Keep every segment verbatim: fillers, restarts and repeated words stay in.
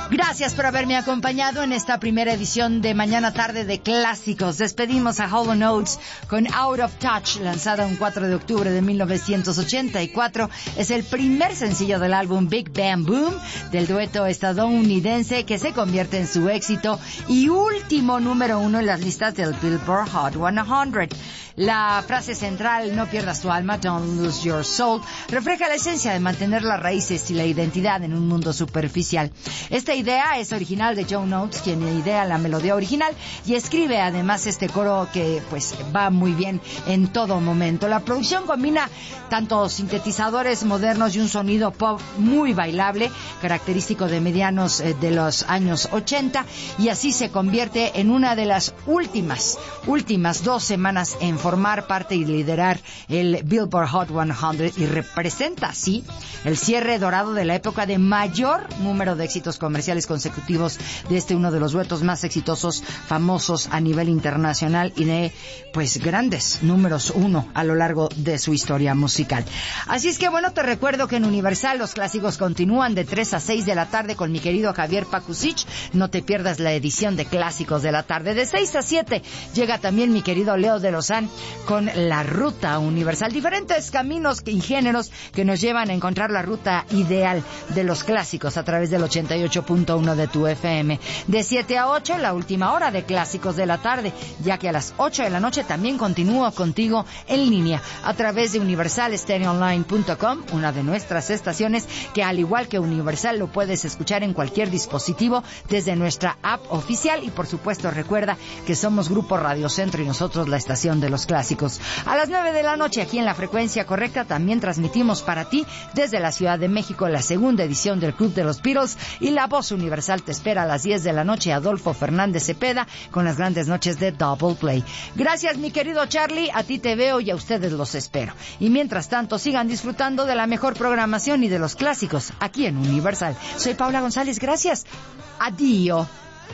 Gracias por haberme acompañado en esta primera edición de Mañana Tarde de Clásicos. Despedimos a Hall and Oates con Out of Touch, lanzada un cuatro de octubre de mil novecientos ochenta y cuatro. Es el primer sencillo del álbum Big Bam Boom, del dueto estadounidense, que se convierte en su éxito y último número uno en las listas del Billboard Hot cien. La frase central, no pierdas tu alma, don't lose your soul, refleja la esencia de mantener las raíces y la identidad en un mundo superficial. Esta idea es original de John Oates, quien idea la melodía original y escribe además este coro que pues va muy bien en todo momento. La producción combina tanto sintetizadores modernos y un sonido pop muy bailable, característico de medianos eh, de los años ochenta, y así se convierte en una de las últimas, últimas dos semanas en formar parte y liderar el Billboard Hot cien, y representa así el cierre dorado de la época de mayor número de éxitos comerciales consecutivos de este uno de los duetos más exitosos, famosos a nivel internacional y de pues grandes números uno a lo largo de su historia musical. Así es que bueno, te recuerdo que en Universal los clásicos continúan de tres a seis de la tarde con mi querido Javier Pakusich. No te pierdas la edición de Clásicos de la Tarde. De seis a siete llega también mi querido Leo de Lozán con La Ruta Universal. Diferentes caminos y géneros que nos llevan a encontrar la ruta ideal de los clásicos a través del ochenta y ocho punto uno de tu F M. De siete a ocho, la última hora de Clásicos de la Tarde, ya que a las ocho de la noche también continúo contigo en línea a través de universal stereo online punto com, una de nuestras estaciones que al igual que Universal lo puedes escuchar en cualquier dispositivo desde nuestra app oficial. Y por supuesto recuerda que somos Grupo Radio Centro y nosotros la estación de los clásicos. A las nueve de la noche aquí en la frecuencia correcta también transmitimos para ti desde la Ciudad de México la segunda edición del Club de los Beatles, y La Voz Universal te espera a las diez de la noche Adolfo Fernández Cepeda con las grandes noches de Double Play. Gracias mi querido Charlie, a ti te veo y a ustedes los espero. Y mientras tanto sigan disfrutando de la mejor programación y de los clásicos aquí en Universal. Soy Paula González, gracias. Adiós.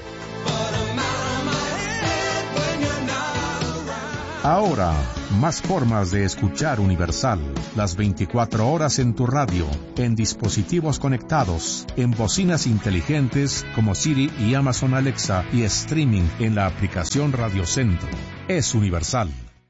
Ahora, más formas de escuchar Universal. Las veinticuatro horas en tu radio, en dispositivos conectados, en bocinas inteligentes como Siri y Amazon Alexa, y streaming en la aplicación Radio Centro. Es Universal.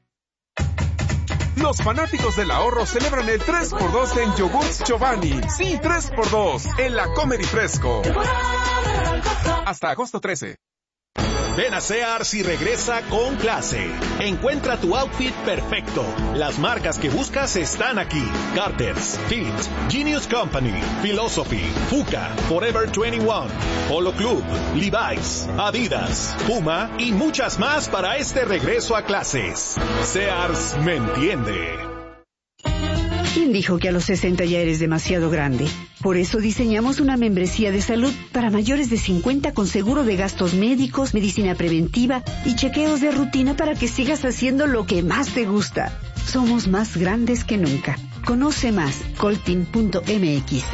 Los fanáticos del ahorro celebran el tres por dos en Yogurts Giovanni. Sí, tres por dos en la Comedy Fresco. Hasta agosto trece. Ven a Sears y regresa con clase. Encuentra tu outfit perfecto. Las marcas que buscas están aquí: Carter's, Fit, Genius Company, Philosophy, Fuka, Forever veintiuno, Polo Club, Levi's, Adidas, Puma y muchas más para este regreso a clases. Sears me entiende. ¿Quién dijo que a los sesenta ya eres demasiado grande? Por eso diseñamos una membresía de salud para mayores de cincuenta con seguro de gastos médicos, medicina preventiva y chequeos de rutina para que sigas haciendo lo que más te gusta. Somos más grandes que nunca. Conoce más, coltin punto m x.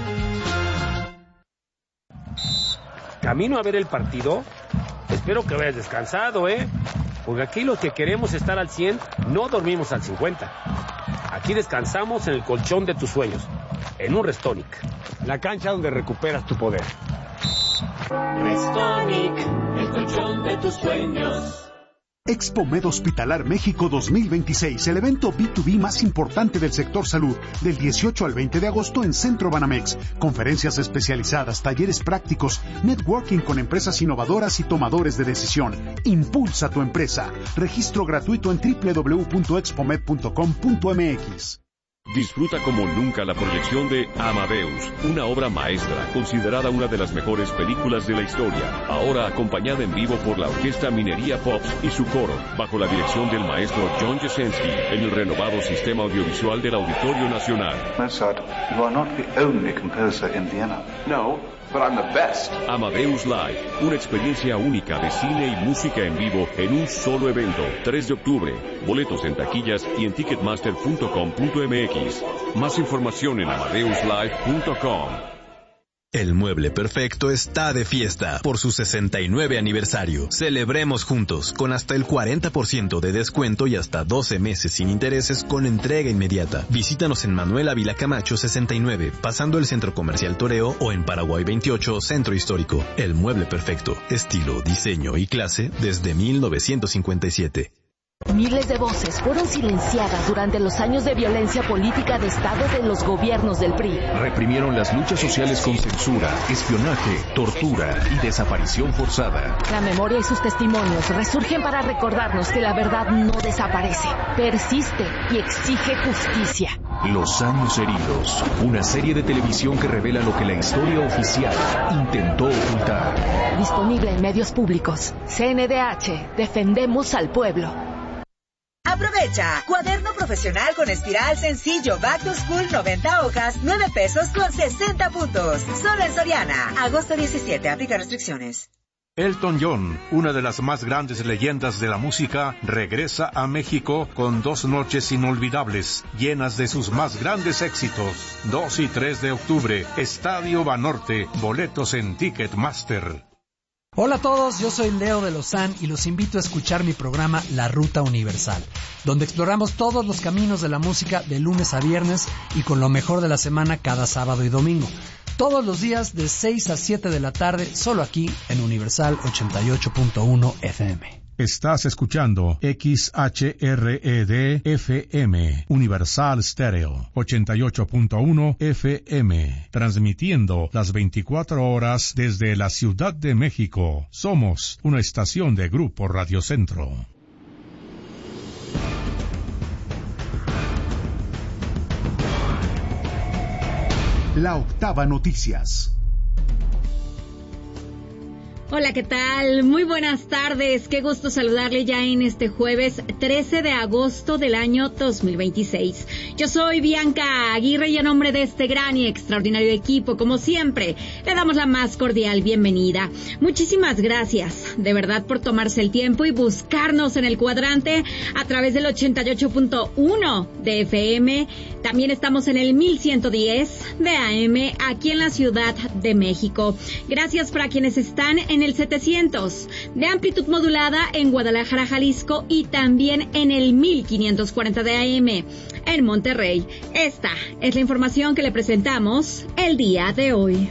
¿Camino a ver el partido? Espero que vayas descansado, ¿eh? Porque aquí los que queremos estar al cien no dormimos al cincuenta. Aquí descansamos en el colchón de tus sueños, en un Restonic, la cancha donde recuperas tu poder. Restonic, el colchón de tus sueños. Expo Med Hospitalar México dos mil veintiséis, el evento B dos B más importante del sector salud, del dieciocho al veinte de agosto en Centro Banamex. Conferencias especializadas, talleres prácticos, networking con empresas innovadoras y tomadores de decisión. Impulsa tu empresa. Registro gratuito en doble u doble u doble u punto expomed punto com punto m x. Disfruta como nunca la proyección de Amadeus, una obra maestra, considerada una de las mejores películas de la historia, ahora acompañada en vivo por la Orquesta Minería Pops y su coro, bajo la dirección del maestro John Jasenski, en el renovado sistema audiovisual del Auditorio Nacional. Mozart, you are not the only composer in Vienna. No, but I'm the best. Amadeus Live, una experiencia única de cine y música en vivo en un solo evento, tres de octubre. Boletos en taquillas y en ticketmaster punto com punto m x. Más información en amadeus live punto com. El Mueble Perfecto está de fiesta por su sesenta y nueve aniversario. Celebremos juntos con hasta el cuarenta por ciento de descuento y hasta doce meses sin intereses con entrega inmediata. Visítanos en Manuel Ávila Camacho sesenta y nueve, pasando el Centro Comercial Toreo, o en Paraguay veintiocho, Centro Histórico. El Mueble Perfecto, estilo, diseño y clase desde mil novecientos cincuenta y siete. Miles de voces fueron silenciadas durante los años de violencia política de Estado de los gobiernos del P R I. Reprimieron las luchas sociales con censura, espionaje, tortura y desaparición forzada. La memoria y sus testimonios resurgen para recordarnos que la verdad no desaparece, persiste y exige justicia. Los años heridos, una serie de televisión que revela lo que la historia oficial intentó ocultar. Disponible en medios públicos. C N D H, defendemos al pueblo. Aprovecha. Cuaderno profesional con espiral sencillo Back to School noventa hojas, nueve pesos con sesenta puntos. Solo en Soriana. Agosto diecisiete. Aplica restricciones. Elton John, una de las más grandes leyendas de la música, regresa a México con dos noches inolvidables, llenas de sus más grandes éxitos. dos y tres de octubre, Estadio Banorte, boletos en Ticketmaster. Hola a todos, yo soy Leo de Lozán y los invito a escuchar mi programa La Ruta Universal, donde exploramos todos los caminos de la música de lunes a viernes y con lo mejor de la semana cada sábado y domingo. Todos los días de seis a siete de la tarde, solo aquí en Universal ochenta y ocho punto uno F M. Estás escuchando X H R E D F M, Universal Stereo, ochenta y ocho punto uno F M, transmitiendo las veinticuatro horas desde la Ciudad de México. Somos una estación de Grupo Radio Centro. La Octava Noticias. Hola, ¿qué tal? Muy buenas tardes. Qué gusto saludarle ya en este jueves trece de agosto del año dos mil veintiséis. Yo soy Bianca Aguirre y a nombre de este gran y extraordinario equipo, como siempre, le damos la más cordial bienvenida. Muchísimas gracias, de verdad, por tomarse el tiempo y buscarnos en el cuadrante a través del ochenta y ocho punto uno de F M. También estamos en el mil ciento diez de A M aquí en la Ciudad de México. Gracias para quienes están en el setecientos de amplitud modulada en Guadalajara, Jalisco, y también en el mil quinientos cuarenta de A M en Monterrey. Esta es la información que le presentamos el día de hoy.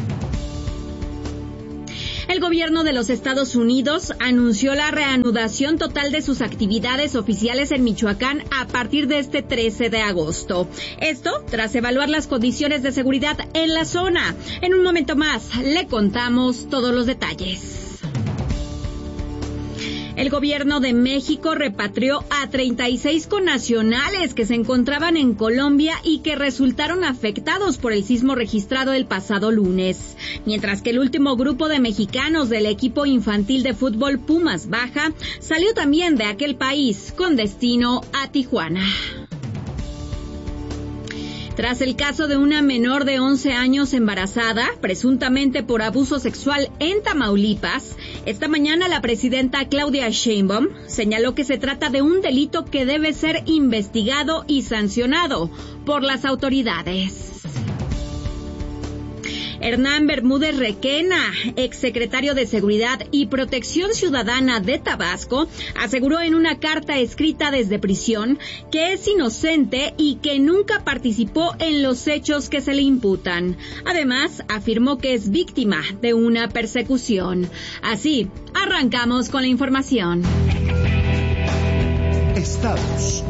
El gobierno de los Estados Unidos anunció la reanudación total de sus actividades oficiales en Michoacán a partir de este trece de agosto. Esto tras evaluar las condiciones de seguridad en la zona. En un momento más le contamos todos los detalles. El gobierno de México repatrió a treinta y seis connacionales que se encontraban en Colombia y que resultaron afectados por el sismo registrado el pasado lunes. Mientras que el último grupo de mexicanos del equipo infantil de fútbol Pumas Baja salió también de aquel país con destino a Tijuana. Tras el caso de una menor de once años embarazada, presuntamente por abuso sexual en Tamaulipas, esta mañana la presidenta Claudia Sheinbaum señaló que se trata de un delito que debe ser investigado y sancionado por las autoridades. Hernán Bermúdez Requena, exsecretario de Seguridad y Protección Ciudadana de Tabasco, aseguró en una carta escrita desde prisión que es inocente y que nunca participó en los hechos que se le imputan. Además, afirmó que es víctima de una persecución. Así, arrancamos con la información. Estados.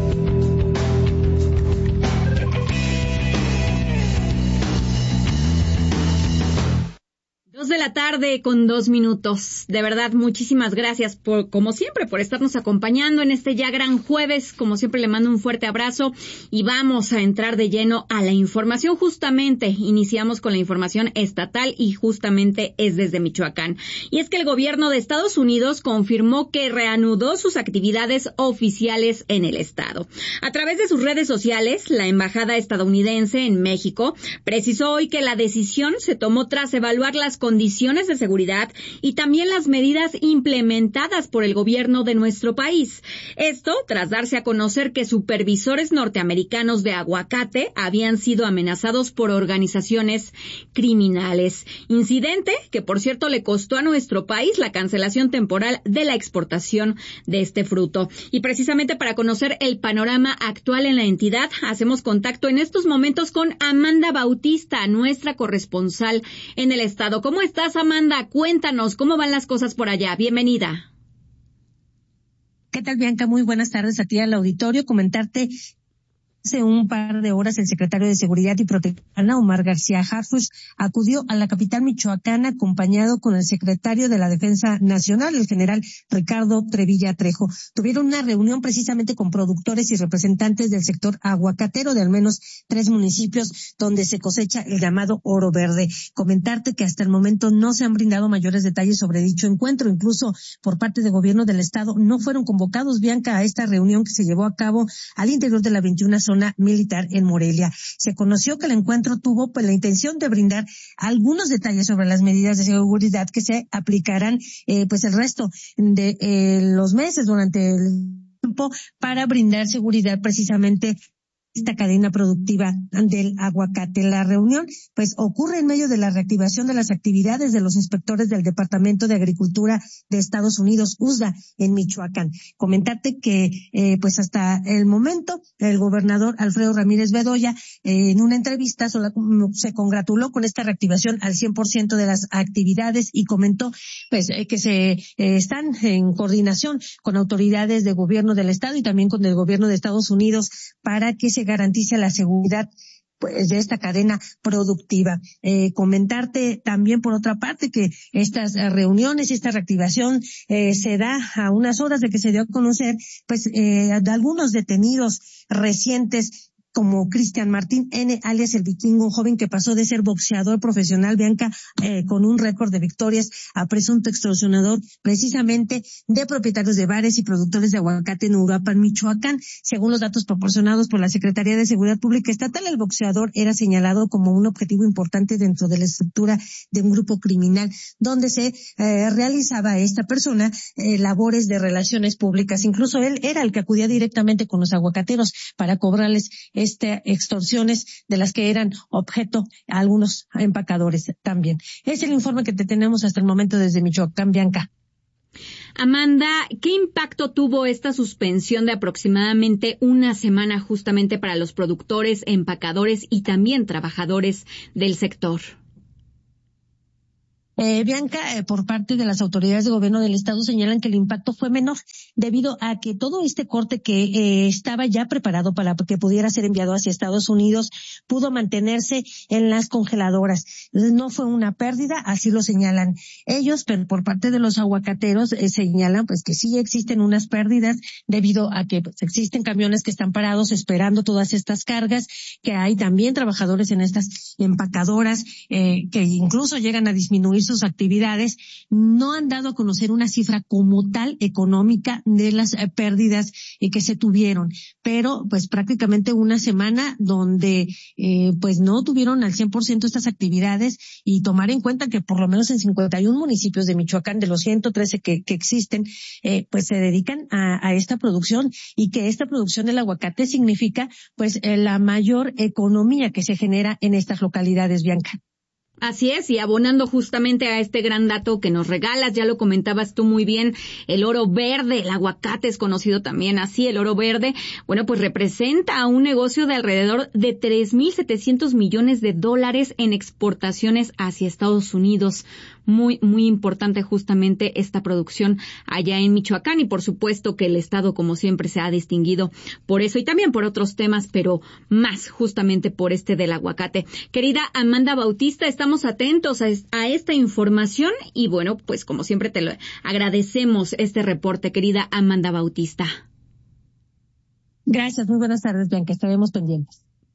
De la tarde con dos minutos. De verdad, muchísimas gracias por, como siempre, por estarnos acompañando en este ya gran jueves. Como siempre, le mando un fuerte abrazo y vamos a entrar de lleno a la información. Justamente iniciamos con la información estatal y justamente es desde Michoacán. Y es que el gobierno de Estados Unidos confirmó que reanudó sus actividades oficiales en el estado. A través de sus redes sociales, la embajada estadounidense en México precisó hoy que la decisión se tomó tras evaluar las condiciones condiciones de seguridad y también las medidas implementadas por el gobierno de nuestro país. Esto tras darse a conocer que supervisores norteamericanos de aguacate habían sido amenazados por organizaciones criminales. Incidente que, por cierto, le costó a nuestro país la cancelación temporal de la exportación de este fruto. Y precisamente para conocer el panorama actual en la entidad, hacemos contacto en estos momentos con Amanda Bautista, nuestra corresponsal en el estado. ¿Cómo estás, Amanda? Cuéntanos, ¿cómo van las cosas por allá? Bienvenida. ¿Qué tal, Bianca? Muy buenas tardes a ti al auditorio. Comentarte, hace un par de horas el secretario de Seguridad y Protección, Omar García Harfuch, acudió a la capital michoacana acompañado con el secretario de la Defensa Nacional, el general Ricardo Trevilla Trejo. Tuvieron una reunión precisamente con productores y representantes del sector aguacatero de al menos tres municipios donde se cosecha el llamado oro verde. Comentarte que hasta el momento no se han brindado mayores detalles sobre dicho encuentro, incluso por parte del gobierno del estado no fueron convocados, Bianca, a esta reunión que se llevó a cabo al interior de la veintiuna zona militar en Morelia. Se conoció que el encuentro tuvo pues la intención de brindar algunos detalles sobre las medidas de seguridad que se aplicarán eh, pues el resto de eh, los meses durante el tiempo para brindar seguridad precisamente esta cadena productiva del aguacate. La reunión pues ocurre en medio de la reactivación de las actividades de los inspectores del Departamento de Agricultura de Estados Unidos, U S D A, en Michoacán. Comentarte que eh, pues hasta el momento el gobernador Alfredo Ramírez Bedoya eh, en una entrevista solo, se congratuló con esta reactivación al cien por ciento de las actividades y comentó pues eh, que se eh, están en coordinación con autoridades de gobierno del estado y también con el gobierno de Estados Unidos para que se garantice la seguridad pues de esta cadena productiva. Eh, comentarte también por otra parte que estas eh, reuniones y esta reactivación eh, se da a unas horas de que se dio a conocer pues eh, de algunos detenidos recientes como Cristian Martín N., alias el Vikingo, un joven que pasó de ser boxeador profesional, Bianca, eh, con un récord de victorias, a presunto extorsionador precisamente de propietarios de bares y productores de aguacate en Uruapan, Michoacán. Según los datos proporcionados por la Secretaría de Seguridad Pública Estatal, el boxeador era señalado como un objetivo importante dentro de la estructura de un grupo criminal donde se eh, realizaba esta persona eh, labores de relaciones públicas. Incluso él era el que acudía directamente con los aguacateros para cobrarles Este, extorsiones de las que eran objeto algunos empacadores también. Es el informe que te tenemos hasta el momento desde Michoacán, Bianca. Amanda, ¿qué impacto tuvo esta suspensión de aproximadamente una semana justamente para los productores, empacadores y también trabajadores del sector? Eh, Bianca, eh, por parte de las autoridades de gobierno del estado señalan que el impacto fue menor debido a que todo este corte que eh, estaba ya preparado para que pudiera ser enviado hacia Estados Unidos pudo mantenerse en las congeladoras. No fue una pérdida, así lo señalan ellos, pero por parte de los aguacateros eh, señalan pues que sí existen unas pérdidas debido a que pues, existen camiones que están parados esperando todas estas cargas, que hay también trabajadores en estas empacadoras eh, que incluso llegan a disminuir sus actividades. No han dado a conocer una cifra como tal económica de las eh, pérdidas eh, que se tuvieron, pero pues prácticamente una semana donde eh, pues no tuvieron al cien por ciento estas actividades y tomar en cuenta que por lo menos en cincuenta y uno municipios de Michoacán, de los ciento trece que, que existen, eh, pues se dedican a, a esta producción y que esta producción del aguacate significa pues eh, la mayor economía que se genera en estas localidades, Bianca. Así es, y abonando justamente a este gran dato que nos regalas, ya lo comentabas tú muy bien, el oro verde, el aguacate es conocido también así, el oro verde, bueno, pues representa un negocio de alrededor de tres mil setecientos millones de dólares en exportaciones hacia Estados Unidos. Muy, muy importante justamente esta producción allá en Michoacán y por supuesto que el estado como siempre se ha distinguido por eso y también por otros temas, pero más justamente por este del aguacate. Querida Amanda Bautista, estamos atentos a, a esta información y bueno, pues como siempre te lo agradecemos este reporte, querida Amanda Bautista. Gracias, muy buenas tardes, Bianca, estaremos pendientes.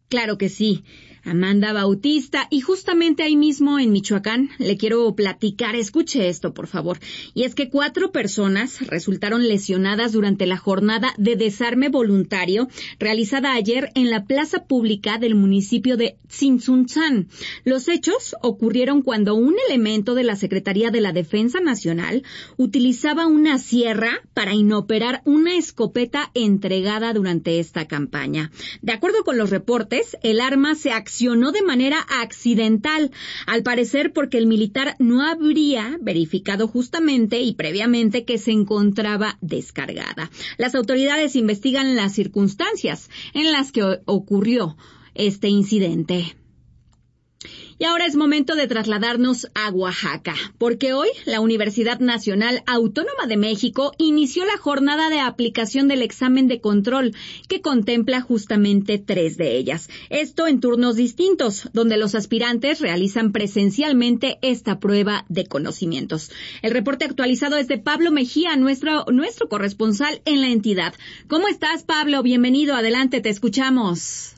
Claro que sí. Amanda Bautista, y justamente ahí mismo en Michoacán le quiero platicar, escuche esto por favor, y es que cuatro personas resultaron lesionadas durante la jornada de desarme voluntario realizada ayer en la plaza pública del municipio de Tzintzuntzán. Los hechos ocurrieron cuando un elemento de la Secretaría de la Defensa Nacional utilizaba una sierra para inoperar una escopeta entregada durante esta campaña. De acuerdo con los reportes, el arma se accionó de manera accidental, al parecer porque el militar no habría verificado justamente y previamente que se encontraba descargada. Las autoridades investigan las circunstancias en las que ocurrió este incidente. Y ahora es momento de trasladarnos a Oaxaca, porque hoy la Universidad Nacional Autónoma de México inició la jornada de aplicación del examen de control, que contempla justamente tres de ellas. Esto en turnos distintos, donde los aspirantes realizan presencialmente esta prueba de conocimientos. El reporte actualizado es de Pablo Mejía, nuestro, nuestro corresponsal en la entidad. ¿Cómo estás, Pablo? Bienvenido, adelante, te escuchamos.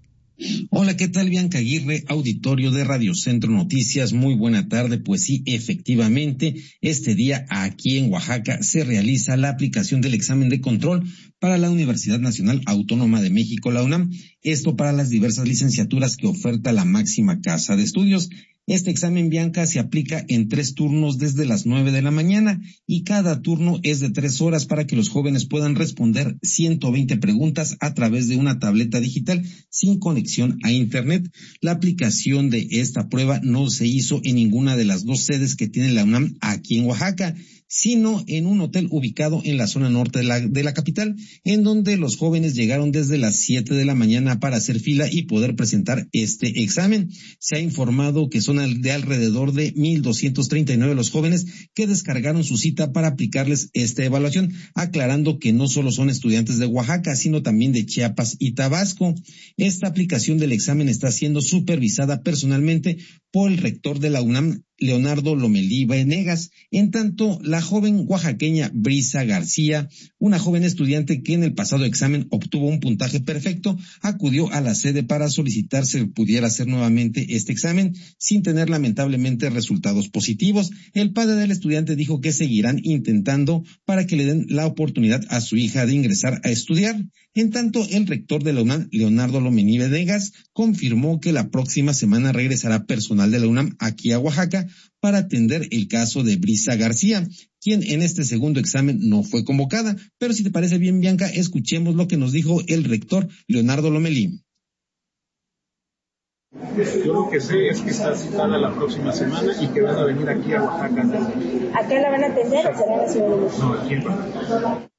Hola, ¿qué tal? Bianca Aguirre, auditorio de Radio Centro Noticias. Muy buena tarde. Pues sí, efectivamente, este día aquí en Oaxaca se realiza la aplicación del examen de control para la Universidad Nacional Autónoma de México, la UNAM. Esto para las diversas licenciaturas que oferta la máxima casa de estudios. Este examen, Bianca, se aplica en tres turnos desde las nueve de la mañana y cada turno es de tres horas para que los jóvenes puedan responder ciento veinte preguntas a través de una tableta digital sin conexión a Internet. La aplicación de esta prueba no se hizo en ninguna de las dos sedes que tiene la UNAM aquí en Oaxaca, sino en un hotel ubicado en la zona norte de la, de la capital, en donde los jóvenes llegaron desde las siete de la mañana para hacer fila y poder presentar este examen. Se ha informado que son de alrededor de mil doscientos treinta y nueve los jóvenes que descargaron su cita para aplicarles esta evaluación, aclarando que no solo son estudiantes de Oaxaca, sino también de Chiapas y Tabasco. Esta aplicación del examen está siendo supervisada personalmente por el rector de la UNAM, Leonardo Lomelí Venegas. En tanto, la joven oaxaqueña Brisa García, una joven estudiante que en el pasado examen obtuvo un puntaje perfecto, acudió a la sede para solicitar si pudiera hacer nuevamente este examen, sin tener lamentablemente resultados positivos. El padre del estudiante dijo que seguirán intentando para que le den la oportunidad a su hija de ingresar a estudiar. En tanto, el rector de la UNAM, Leonardo Lomelí Venegas, confirmó que la próxima semana regresará personal de la UNAM aquí a Oaxaca para atender el caso de Brisa García, quien en este segundo examen no fue convocada. Pero si te parece bien, Bianca, escuchemos lo que nos dijo el rector Leonardo Lomelí. Yo lo que sé es que está citada la próxima semana y que van a venir aquí a Oaxaca. ¿A qué la van a atender o será en la Ciudad de México? No, aquí en Oaxaca.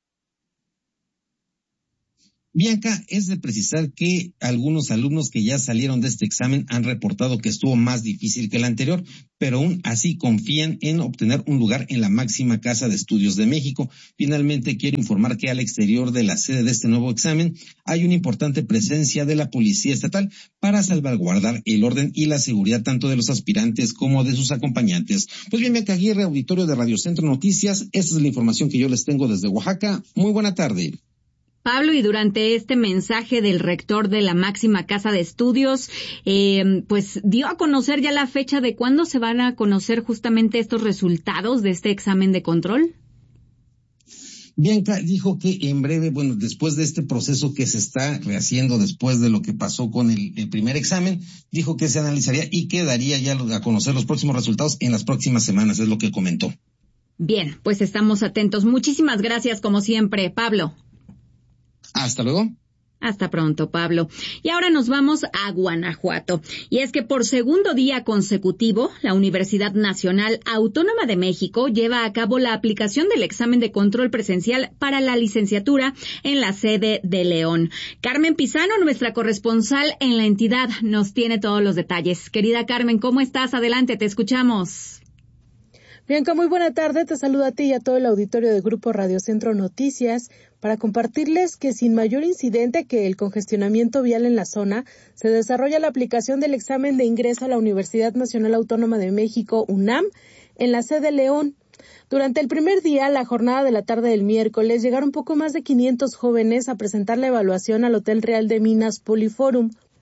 Bianca, es de precisar que algunos alumnos que ya salieron de este examen han reportado que estuvo más difícil que el anterior, pero aún así confían en obtener un lugar en la máxima casa de estudios de México. Finalmente, quiero informar que al exterior de la sede de este nuevo examen hay una importante presencia de la Policía Estatal para salvaguardar el orden y la seguridad tanto de los aspirantes como de sus acompañantes. Pues bien, Bianca Aguirre, auditorio de Radio Centro Noticias, esta es la información que yo les tengo desde Oaxaca. Muy buena tarde. Pablo, y durante este mensaje del rector de la máxima casa de estudios, eh, pues dio a conocer ya la fecha de cuándo se van a conocer justamente estos resultados de este examen de control. Bianca dijo que en breve, bueno, después de este proceso que se está rehaciendo después de lo que pasó con el, el primer examen, dijo que se analizaría y que daría ya a conocer los próximos resultados en las próximas semanas, es lo que comentó. Bien, pues estamos atentos. Muchísimas gracias, como siempre, Pablo. Hasta luego. Hasta pronto, Pablo. Y ahora nos vamos a Guanajuato. Y es que por segundo día consecutivo, la Universidad Nacional Autónoma de México lleva a cabo la aplicación del examen de control presencial para la licenciatura en la sede de León. Carmen Pizano, nuestra corresponsal en la entidad, nos tiene todos los detalles. Querida Carmen, ¿cómo estás? Adelante, te escuchamos. Bianca, muy buena tarde. Te saludo a ti y a todo el auditorio del Grupo Radio Centro Noticias para compartirles que sin mayor incidente que el congestionamiento vial en la zona, se desarrolla la aplicación del examen de ingreso a la Universidad Nacional Autónoma de México, UNAM, en la sede León. Durante el primer día, la jornada de la tarde del miércoles, llegaron poco más de quinientos jóvenes a presentar la evaluación al Hotel Real de Minas Poliforum.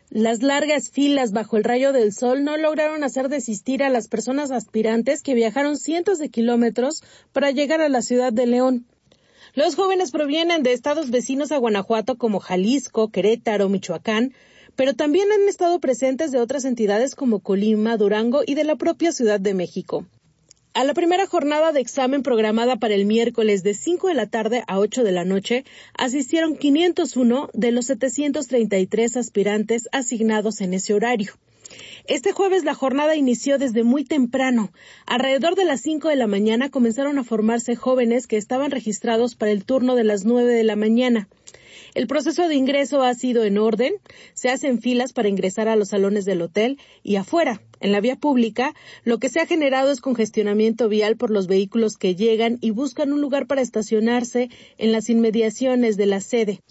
Las largas filas bajo el rayo del sol no lograron hacer desistir a las personas aspirantes que viajaron cientos de kilómetros para llegar a la ciudad de León. Los jóvenes provienen de estados vecinos a Guanajuato como Jalisco, Querétaro, Michoacán, pero también han estado presentes de otras entidades como Colima, Durango y de la propia Ciudad de México. A la primera jornada de examen programada para el miércoles de cinco de la tarde a ocho de la noche, asistieron quinientos uno de los setecientos treinta y tres aspirantes asignados en ese horario. Este jueves la jornada inició desde muy temprano. Alrededor de las cinco de la mañana comenzaron a formarse jóvenes que estaban registrados para el turno de las nueve de la mañana. El proceso de ingreso ha sido en orden, se hacen filas para ingresar a los salones del hotel y afuera, en la vía pública, lo que se ha generado es congestionamiento vial por los vehículos que llegan y buscan un lugar para estacionarse en las inmediaciones de la sede.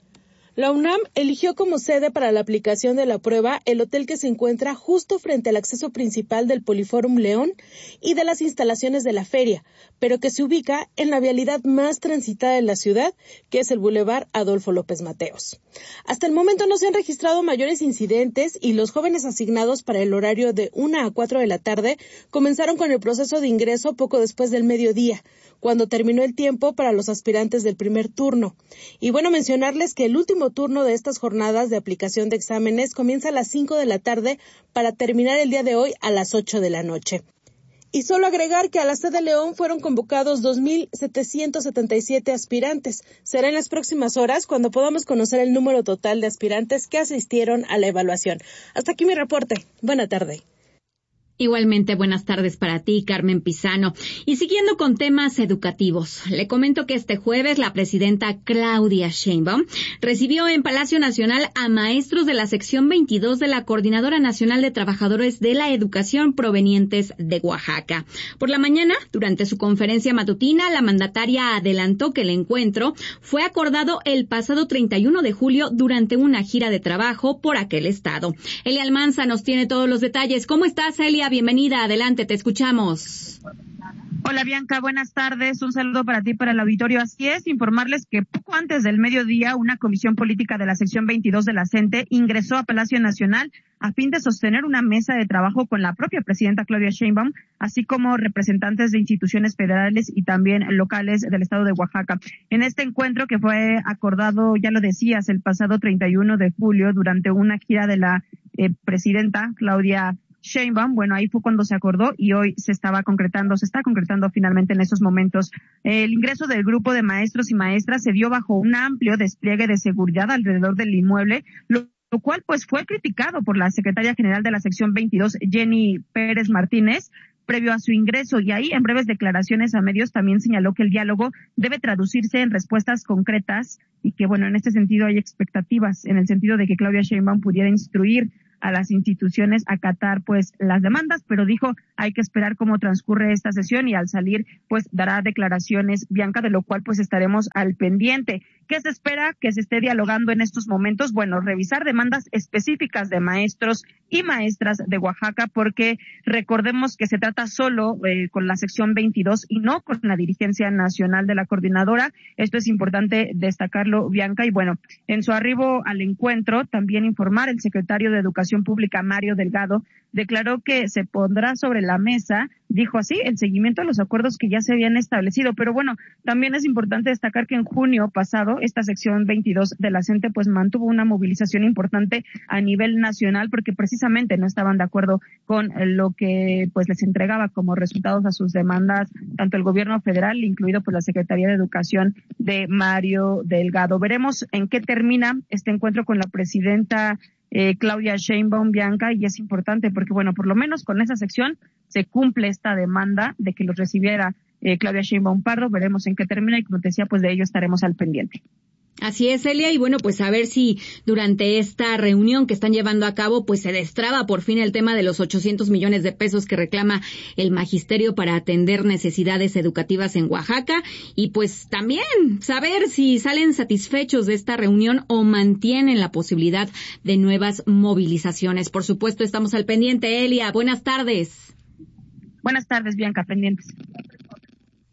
La UNAM eligió como sede para la aplicación de la prueba el hotel que se encuentra justo frente al acceso principal del Poliforum León y de las instalaciones de la feria, pero que se ubica en la vialidad más transitada de la ciudad, que es el Boulevard Adolfo López Mateos. Hasta el momento no se han registrado mayores incidentes y los jóvenes asignados para el horario de una a cuatro de la tarde comenzaron con el proceso de ingreso poco después del mediodía, cuando terminó el tiempo para los aspirantes del primer turno. Y bueno, mencionarles que el último turno de estas jornadas de aplicación de exámenes comienza a las cinco de la tarde para terminar el día de hoy a las ocho de la noche. Y solo agregar que a la sede de León fueron convocados dos mil setecientos setenta y siete aspirantes. Será en las próximas horas cuando podamos conocer el número total de aspirantes que asistieron a la evaluación. Hasta aquí mi reporte. Buena tarde. Igualmente, buenas tardes para ti, Carmen Pizano. Y siguiendo con temas educativos, le comento que este jueves la presidenta Claudia Sheinbaum recibió en Palacio Nacional a maestros de la sección veintidós de la Coordinadora Nacional de Trabajadores de la Educación provenientes de Oaxaca. Por la mañana, durante su conferencia matutina, la mandataria adelantó que el encuentro fue acordado el pasado treinta y uno de julio durante una gira de trabajo por aquel estado. Elia Almanza nos tiene todos los detalles. ¿Cómo estás, Elia? Bienvenida, adelante, te escuchamos. Hola Bianca, buenas tardes, un saludo para ti y para el auditorio. Así es, informarles que poco antes del mediodía una comisión política de la sección veintidós de la CENTE ingresó a Palacio Nacional a fin de sostener una mesa de trabajo con la propia presidenta Claudia Sheinbaum, así como representantes de instituciones federales y también locales del estado de Oaxaca. En este encuentro que fue acordado, ya lo decías, el pasado treinta y uno de julio durante una gira de la eh, presidenta Claudia Sheinbaum, bueno, ahí fue cuando se acordó y hoy se estaba concretando, se está concretando finalmente en estos momentos. El ingreso del grupo de maestros y maestras se dio bajo un amplio despliegue de seguridad alrededor del inmueble, lo, lo cual pues fue criticado por la secretaria general de la sección veintidós, Jenny Pérez Martínez, previo a su ingreso, y ahí en breves declaraciones a medios también señaló que el diálogo debe traducirse en respuestas concretas y que bueno, en este sentido hay expectativas en el sentido de que Claudia Sheinbaum pudiera instruir a las instituciones a acatar pues las demandas, pero dijo hay que esperar cómo transcurre esta sesión y al salir pues dará declaraciones, Bianca, de lo cual pues estaremos al pendiente. ¿Qué se espera que se esté dialogando en estos momentos? Bueno, revisar demandas específicas de maestros y maestras de Oaxaca, porque recordemos que se trata solo eh, con la sección veintidós y no con la dirigencia nacional de la coordinadora. Esto es importante destacarlo, Bianca, y bueno, en su arribo al encuentro también informar el secretario de Educación Pública, Mario Delgado, declaró que se pondrá sobre la mesa, dijo así, el seguimiento a los acuerdos que ya se habían establecido. Pero bueno, también es importante destacar que en junio pasado esta sección veintidós de la CENTE pues mantuvo una movilización importante a nivel nacional porque precisamente no estaban de acuerdo con lo que pues les entregaba como resultados a sus demandas tanto el gobierno federal, incluido pues la Secretaría de Educación de Mario Delgado. Veremos en qué termina este encuentro con la presidenta Eh, Claudia Sheinbaum, Bianca, y es importante porque, bueno, por lo menos con esa sección se cumple esta demanda de que los recibiera eh, Claudia Sheinbaum Pardo. Veremos en qué termina y, como te decía, pues de ello estaremos al pendiente. Así es, Elia, y bueno, pues a ver si durante esta reunión que están llevando a cabo, pues se destraba por fin el tema de los ochocientos millones de pesos que reclama el magisterio para atender necesidades educativas en Oaxaca, y pues también saber si salen satisfechos de esta reunión o mantienen la posibilidad de nuevas movilizaciones. Por supuesto, estamos al pendiente, Elia. Buenas tardes. Buenas tardes, Bianca, pendientes.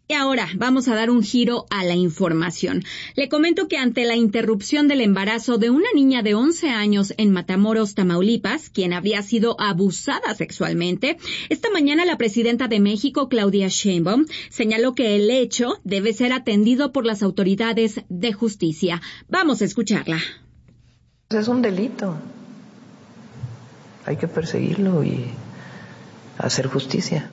Y ahora vamos a dar un giro a la información. Le comento que ante la interrupción del embarazo de una niña de once años en Matamoros, Tamaulipas, quien habría sido abusada sexualmente, esta mañana la presidenta de México, Claudia Sheinbaum, señaló que el hecho debe ser atendido por las autoridades de justicia. Vamos a escucharla. Es un delito. Hay que perseguirlo y hacer justicia.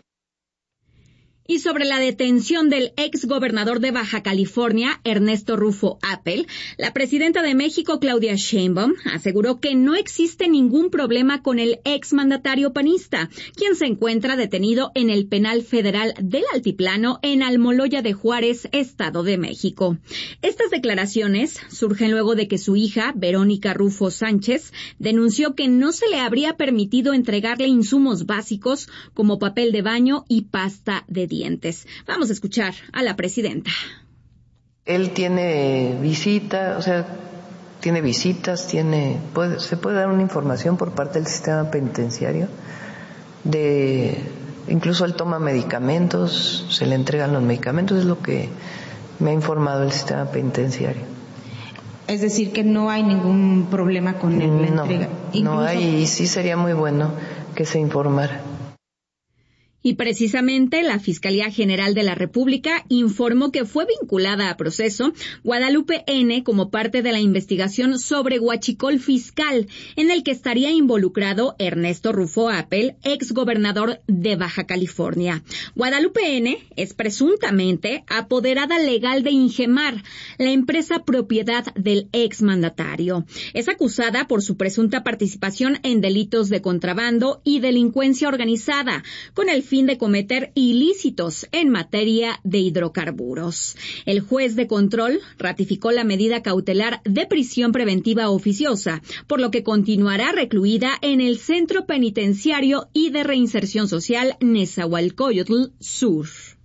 Y sobre la detención del ex gobernador de Baja California, Ernesto Rufo Appel, la presidenta de México, Claudia Sheinbaum, aseguró que no existe ningún problema con el ex mandatario panista, quien se encuentra detenido en el penal federal del Altiplano en Almoloya de Juárez, Estado de México. Estas declaraciones surgen luego de que su hija, Verónica Rufo Sánchez, denunció que no se le habría permitido entregarle insumos básicos como papel de baño y pasta de dientes. Vamos a escuchar a la presidenta. Él tiene visita, o sea, tiene visitas, tiene, puede, se puede dar una información por parte del sistema penitenciario de, incluso él toma medicamentos, se le entregan los medicamentos, es lo que me ha informado el sistema penitenciario. Es decir, que no hay ningún problema con la no, entrega. Incluso... No hay, y sí sería muy bueno que se informara. Y precisamente la Fiscalía General de la República informó que fue vinculada a proceso Guadalupe N. como parte de la investigación sobre huachicol fiscal, en el que estaría involucrado Ernesto Rufo Appel, ex gobernador de Baja California. Guadalupe N. es presuntamente apoderada legal de Ingemar, la empresa propiedad del ex mandatario. Es acusada por su presunta participación en delitos de contrabando y delincuencia organizada, con el fin de cometer ilícitos en materia de hidrocarburos. El juez de control ratificó la medida cautelar de prisión preventiva oficiosa, por lo que continuará recluida en el Centro Penitenciario y de Reinserción Social Nezahualcóyotl Sur.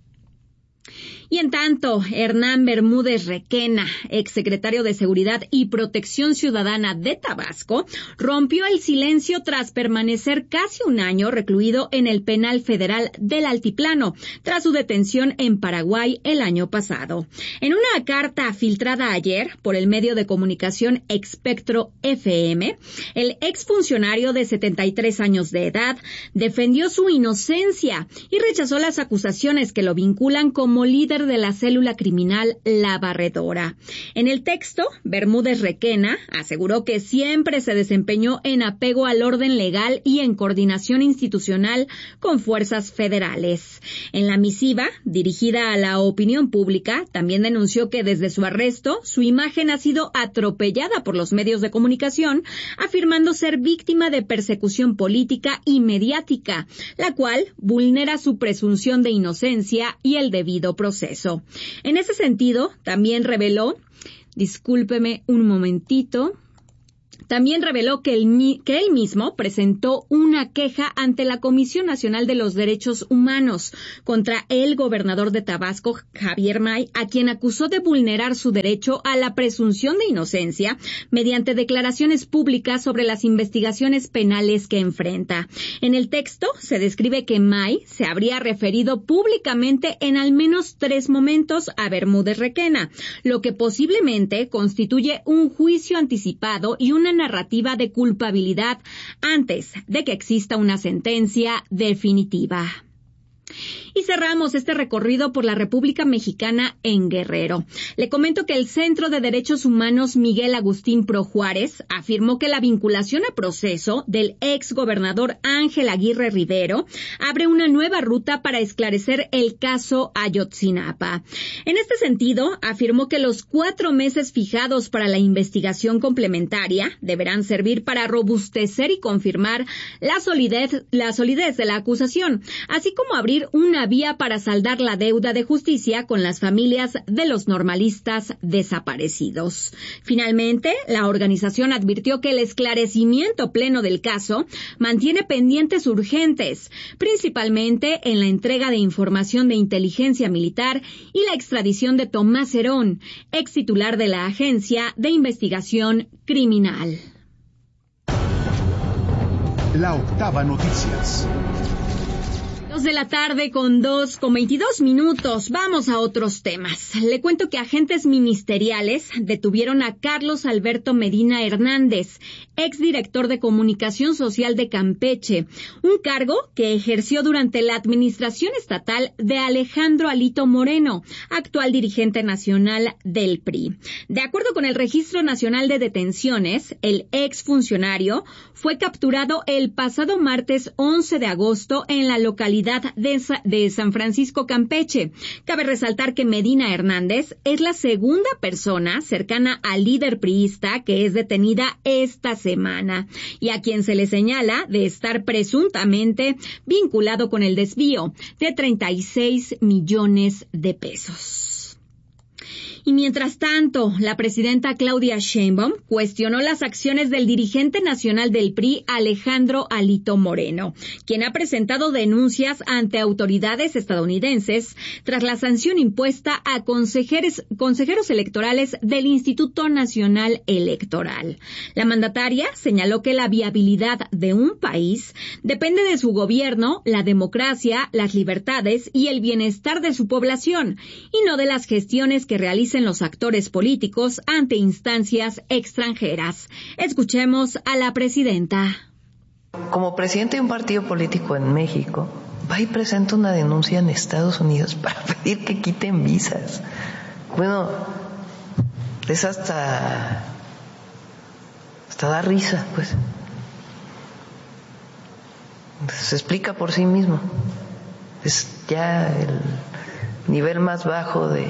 Y en tanto, Hernán Bermúdez Requena, exsecretario de Seguridad y Protección Ciudadana de Tabasco, rompió el silencio tras permanecer casi un año recluido en el penal federal del Altiplano, tras su detención en Paraguay el año pasado. En una carta filtrada ayer por el medio de comunicación Espectro F M, el exfuncionario de setenta y tres años de edad defendió su inocencia y rechazó las acusaciones que lo vinculan como líder de la célula criminal La Barredora. En el texto, Bermúdez Requena aseguró que siempre se desempeñó en apego al orden legal y en coordinación institucional con fuerzas federales. En la misiva, dirigida a la opinión pública, también denunció que desde su arresto, su imagen ha sido atropellada por los medios de comunicación, afirmando ser víctima de persecución política y mediática, la cual vulnera su presunción de inocencia y el debido proceso. En ese sentido, también reveló, discúlpeme un momentito, También reveló que, el, que él mismo presentó una queja ante la Comisión Nacional de los Derechos Humanos contra el gobernador de Tabasco, Javier May, a quien acusó de vulnerar su derecho a la presunción de inocencia mediante declaraciones públicas sobre las investigaciones penales que enfrenta. En el texto se describe que May se habría referido públicamente en al menos tres momentos a Bermúdez Requena, lo que posiblemente constituye un juicio anticipado y una narrativa de culpabilidad antes de que exista una sentencia definitiva. Y cerramos este recorrido por la República Mexicana en Guerrero. Le comento que el Centro de Derechos Humanos Miguel Agustín Pro Juárez afirmó que la vinculación a proceso del ex gobernador Ángel Aguirre Rivero abre una nueva ruta para esclarecer el caso Ayotzinapa. En este sentido, afirmó que los cuatro meses fijados para la investigación complementaria deberán servir para robustecer y confirmar la solidez, la solidez de la acusación, así como abrir una vía para saldar la deuda de justicia con las familias de los normalistas desaparecidos. Finalmente, la organización advirtió que el esclarecimiento pleno del caso mantiene pendientes urgentes, principalmente en la entrega de información de inteligencia militar y la extradición de Tomás Herón, ex titular de la Agencia de Investigación Criminal. La Octava Noticias. Los Dos de la tarde con dos, con veintidós minutos. Vamos a otros temas. Le cuento que agentes ministeriales detuvieron a Carlos Alberto Medina Hernández, exdirector de Comunicación Social de Campeche, un cargo que ejerció durante la administración estatal de Alejandro Alito Moreno, actual dirigente nacional del P R I. De acuerdo con el Registro Nacional de Detenciones, el exfuncionario fue capturado el pasado martes once de agosto en la localidad de, Sa- de San Francisco, Campeche. Cabe resaltar que Medina Hernández es la segunda persona cercana al líder priista que es detenida esta semana y a quien se le señala de estar presuntamente vinculado con el desvío de treinta y seis millones de pesos. Y mientras tanto, la presidenta Claudia Sheinbaum cuestionó las acciones del dirigente nacional del P R I, Alejandro Alito Moreno, quien ha presentado denuncias ante autoridades estadounidenses tras la sanción impuesta a consejeros, consejeros electorales del Instituto Nacional Electoral. La mandataria señaló que la viabilidad de un país depende de su gobierno, la democracia, las libertades y el bienestar de su población, y no de las gestiones que realizan los actores políticos ante instancias extranjeras. Escuchemos a la presidenta. Como presidente de un partido político en México, va y presenta una denuncia en Estados Unidos para pedir que quiten visas. Bueno, es hasta hasta da risa, pues. Se explica por sí mismo. Es ya el nivel más bajo de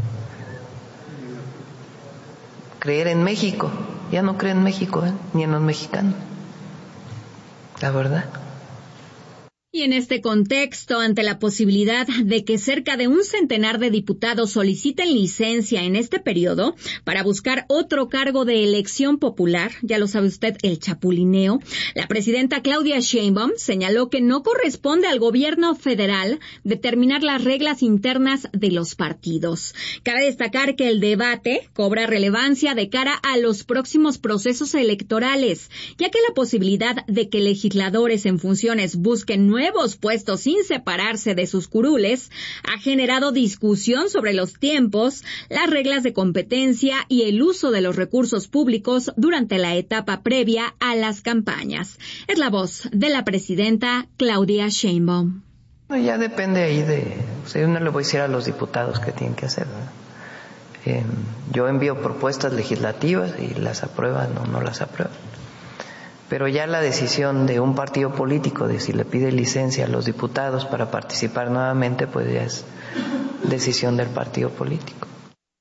creer en México. Ya no creo en México, ¿eh? Ni en los mexicanos. La verdad. Y en este contexto, ante la posibilidad de que cerca de un centenar de diputados soliciten licencia en este periodo para buscar otro cargo de elección popular, ya lo sabe usted, el chapulineo, la presidenta Claudia Sheinbaum señaló que no corresponde al gobierno federal determinar las reglas internas de los partidos. Cabe destacar que el debate cobra relevancia de cara a los próximos procesos electorales, ya que la posibilidad de que legisladores en funciones busquen nuevos nuevos puestos sin separarse de sus curules ha generado discusión sobre los tiempos, las reglas de competencia y el uso de los recursos públicos durante la etapa previa a las campañas. Es la voz de la presidenta Claudia Sheinbaum. Ya depende ahí de, o sea, yo no le voy a decir a los diputados qué tienen que hacer, ¿verdad? Eh, yo envío propuestas legislativas y las aprueban o no las aprueban. Pero ya la decisión de un partido político de si le pide licencia a los diputados para participar nuevamente, pues ya es decisión del partido político.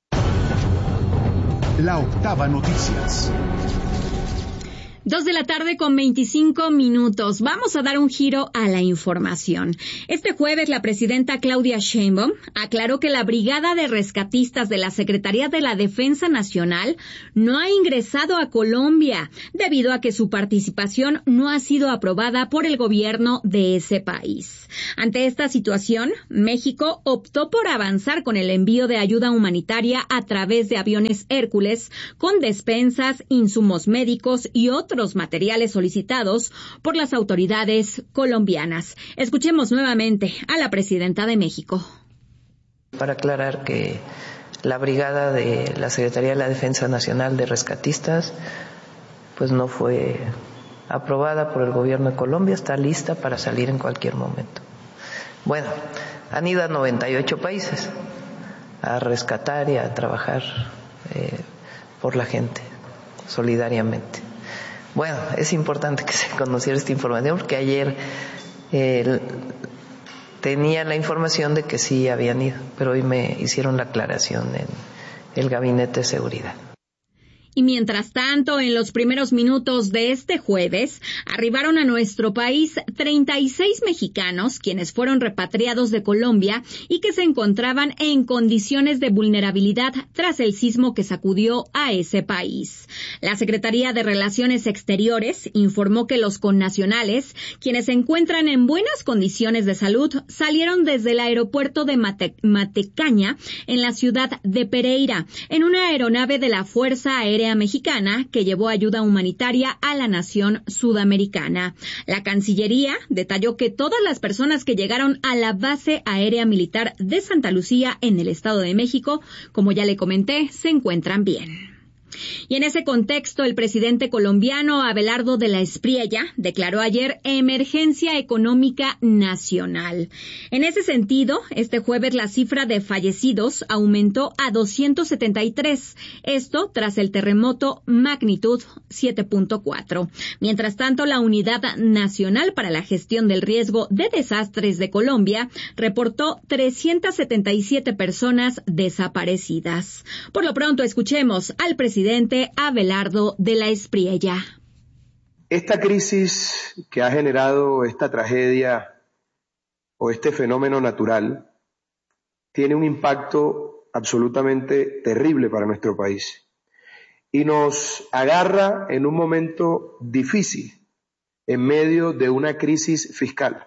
La octava noticias. Dos de la tarde con veinticinco minutos. Vamos a dar un giro a la información. Este jueves, la presidenta Claudia Sheinbaum aclaró que la Brigada de Rescatistas de la Secretaría de la Defensa Nacional no ha ingresado a Colombia debido a que su participación no ha sido aprobada por el gobierno de ese país. Ante esta situación, México optó por avanzar con el envío de ayuda humanitaria a través de aviones Hércules con despensas, insumos médicos y otros los materiales solicitados por las autoridades colombianas. Escuchemos nuevamente a la presidenta de México. Para aclarar que la brigada de la Secretaría de la Defensa Nacional de Rescatistas pues no fue aprobada por el gobierno de Colombia, está lista para salir en cualquier momento. Bueno, han ido a noventa y ocho países a rescatar y a trabajar eh, por la gente, solidariamente. Bueno, es importante que se conociera esta información porque ayer eh, tenía la información de que sí habían ido, pero hoy me hicieron la aclaración en el Gabinete de Seguridad. Y mientras tanto, en los primeros minutos de este jueves, arribaron a nuestro país treinta y seis mexicanos, quienes fueron repatriados de Colombia y que se encontraban en condiciones de vulnerabilidad tras el sismo que sacudió a ese país. La Secretaría de Relaciones Exteriores informó que los connacionales, quienes se encuentran en buenas condiciones de salud, salieron desde el aeropuerto de Mate- Matecaña, en la ciudad de Pereira, en una aeronave de la Fuerza Aérea aérea mexicana que llevó ayuda humanitaria a la nación sudamericana. La Cancillería detalló que todas las personas que llegaron a la base aérea militar de Santa Lucía en el Estado de México, como ya le comenté, se encuentran bien. Y en ese contexto, el presidente colombiano Abelardo de la Espriella declaró ayer emergencia económica nacional. En ese sentido, este jueves la cifra de fallecidos aumentó a doscientos setenta y tres, esto tras el terremoto magnitud siete punto cuatro. Mientras tanto, la Unidad Nacional para la Gestión del Riesgo de Desastres de Colombia reportó trescientas setenta y siete personas desaparecidas. Por lo pronto, escuchemos al presidente presidente Abelardo de la Espriella. Esta crisis que ha generado esta tragedia o este fenómeno natural tiene un impacto absolutamente terrible para nuestro país y nos agarra en un momento difícil en medio de una crisis fiscal,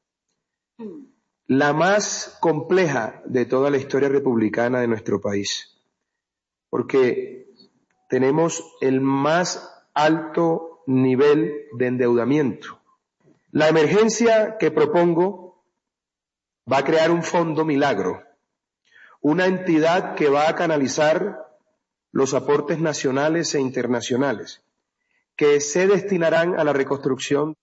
la más compleja de toda la historia republicana de nuestro país, porque tenemos el más alto nivel de endeudamiento. La emergencia que propongo va a crear un fondo milagro, una entidad que va a canalizar los aportes nacionales e internacionales, que se destinarán a la reconstrucción.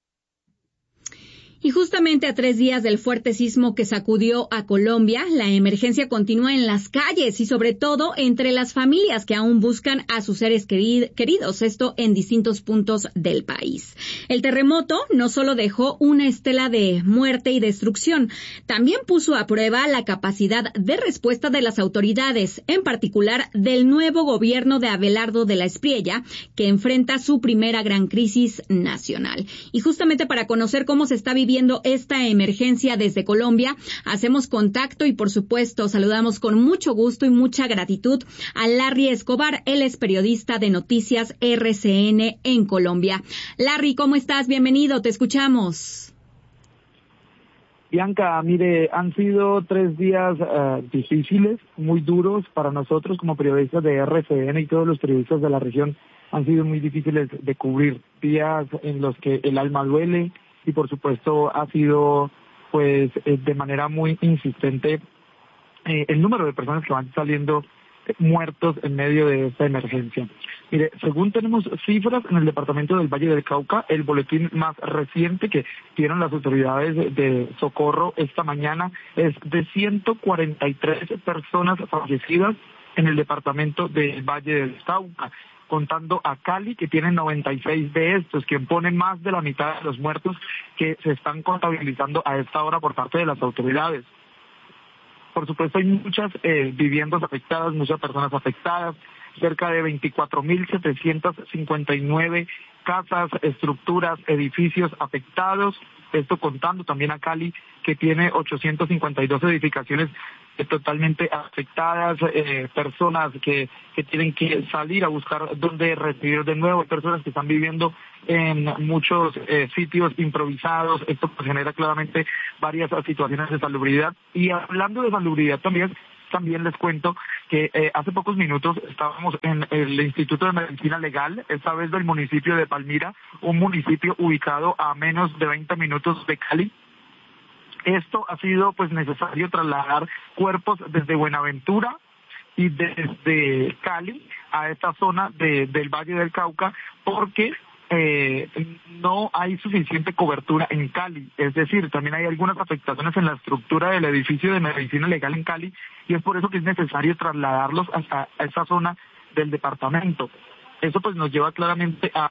Y justamente a tres días del fuerte sismo que sacudió a Colombia, la emergencia continúa en las calles y sobre todo entre las familias que aún buscan a sus seres queridos, esto en distintos puntos del país. El terremoto no solo dejó una estela de muerte y destrucción, también puso a prueba la capacidad de respuesta de las autoridades, en particular del nuevo gobierno de Abelardo de la Espriella, que enfrenta su primera gran crisis nacional. Y justamente para conocer cómo se está viviendo viendo esta emergencia desde Colombia, hacemos contacto y por supuesto saludamos con mucho gusto y mucha gratitud a Larry Escobar, él es periodista de Noticias R C N en Colombia. Larry, ¿cómo estás? Bienvenido, te escuchamos. Bianca, mire, han sido tres días uh, difíciles, muy duros para nosotros como periodistas de R C N y todos los periodistas de la región han sido muy difíciles de cubrir, días en los que el alma duele, y por supuesto ha sido pues eh, de manera muy insistente eh, el número de personas que van saliendo eh, muertos en medio de esta emergencia. Mire, según tenemos cifras en el departamento del Valle del Cauca, el boletín más reciente que dieron las autoridades de, de socorro esta mañana es de ciento cuarenta y tres personas fallecidas en el departamento del Valle del Cauca, contando a Cali, que tiene noventa y seis de estos, quien pone más de la mitad de los muertos que se están contabilizando a esta hora por parte de las autoridades. Por supuesto, hay muchas eh, viviendas afectadas, muchas personas afectadas, cerca de veinticuatro mil setecientos cincuenta y nueve casas, estructuras, edificios afectados, esto contando también a Cali, que tiene ochocientos cincuenta y dos edificaciones eh, totalmente afectadas, eh, personas que, que tienen que salir a buscar dónde recibir de nuevo, personas que están viviendo en muchos eh, sitios improvisados. Esto pues, genera claramente varias situaciones de salubridad. Y hablando de salubridad también, también les cuento que eh, hace pocos minutos estábamos en el Instituto de Medicina Legal, esta vez del municipio de Palmira, un municipio ubicado a menos de veinte minutos de Cali. Esto ha sido pues necesario trasladar cuerpos desde Buenaventura y desde Cali a esta zona de, del Valle del Cauca porque Eh, no hay suficiente cobertura en Cali, es decir, también hay algunas afectaciones en la estructura del edificio de medicina legal en Cali y es por eso que es necesario trasladarlos hasta esa zona del departamento. Eso pues nos lleva claramente a